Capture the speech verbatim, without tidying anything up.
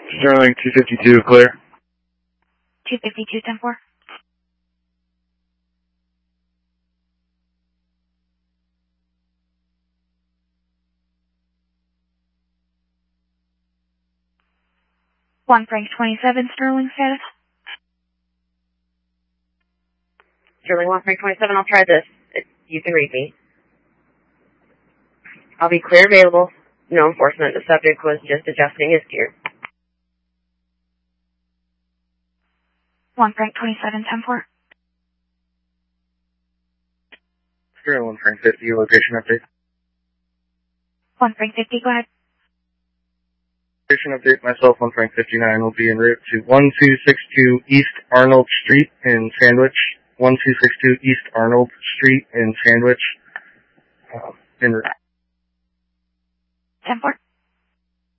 Sterling two fifty-two, clear. two fifty-two, ten four. one Frank twenty-seven, Sterling status. Sterling one Frank twenty-seven, I'll try this. It, you can read me. I'll be clear available. No enforcement. The subject was just adjusting his gear. one Frank twenty-seven, ten four. Sterling one Frank fifty, location update. one Frank fifty, go ahead. Location update, myself, one Frank fifty-nine, will be en route to one two six two East Arnold Street in Sandwich. one two six two East Arnold Street in Sandwich. Uh, en route. ten four.